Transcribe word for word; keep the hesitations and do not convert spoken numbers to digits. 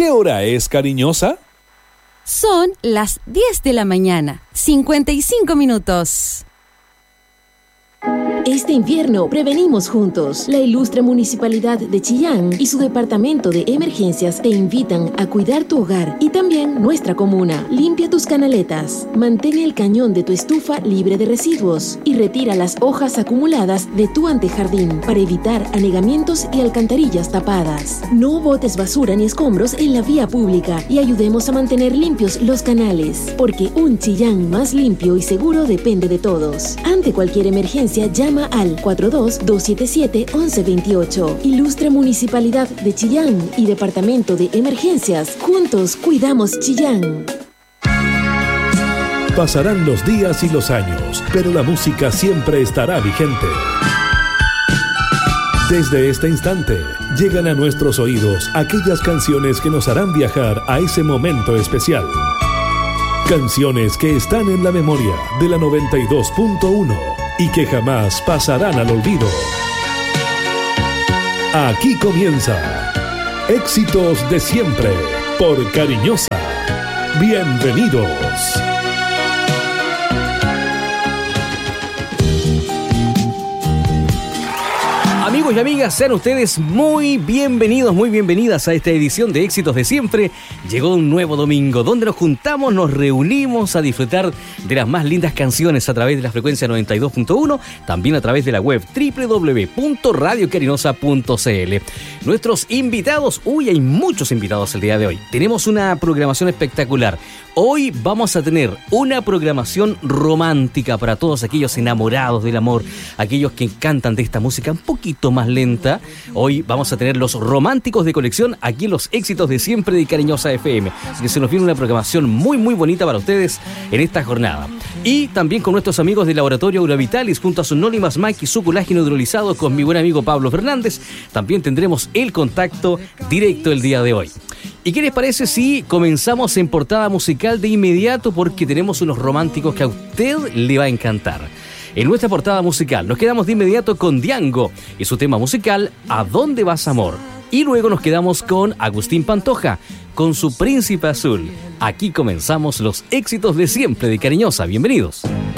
¿Qué hora es, cariñosa? Son las diez de la mañana, cincuenta y cinco minutos. Este invierno prevenimos juntos. La ilustre Municipalidad de Chillán y su Departamento de Emergencias te invitan a cuidar tu hogar y también nuestra comuna. Limpia tus canaletas, mantén el cañón de tu estufa libre de residuos y retira las hojas acumuladas de tu antejardín para evitar anegamientos y alcantarillas tapadas. No botes basura ni escombros en la vía pública y ayudemos a mantener limpios los canales, porque un Chillán más limpio y seguro depende de todos. Ante cualquier emergencia, llama al cuatro dos dos siete siete once veintiocho. Ilustre Municipalidad de Chillán y Departamento de Emergencias. Juntos cuidamos Chillán. Pasarán los días y los años, pero la música siempre estará vigente. Desde este instante, llegan a nuestros oídos aquellas canciones que nos harán viajar a ese momento especial. Canciones que están en la memoria de la noventa y dos punto uno y que jamás pasarán al olvido. Aquí comienza Éxitos de Siempre por Cariñosa. Bienvenidos. Amigos y amigas, sean ustedes muy bienvenidos, muy bienvenidas a esta edición de Éxitos de Siempre. Llegó un nuevo domingo donde nos juntamos, nos reunimos a disfrutar de las más lindas canciones a través de la frecuencia noventa y dos punto uno, también a través de la web doble u doble u doble u punto radio carinosa punto c l. Nuestros invitados, uy, hay muchos invitados el día de hoy. Tenemos una programación espectacular. Hoy vamos a tener una programación romántica para todos aquellos enamorados del amor, aquellos que cantan de esta música un poquito más lenta. Hoy vamos a tener los románticos de colección aquí en los Éxitos de Siempre de Cariñosa F M. Así que se nos viene una programación muy muy bonita para ustedes en esta jornada. Y también con nuestros amigos del Laboratorio Aura Vitalis junto a su Nolimas Mike y su colágeno hidrolizado con mi buen amigo Pablo Fernández. También tendremos el contacto directo el día de hoy. ¿Y qué les parece si comenzamos en portada musical de inmediato? Porque tenemos unos románticos que a usted le va a encantar. En nuestra portada musical nos quedamos de inmediato con Diango y su tema musical ¿A dónde vas, amor? Y luego nos quedamos con Agustín Pantoja con su Príncipe Azul. Aquí comenzamos los Éxitos de Siempre de Cariñosa. Bienvenidos.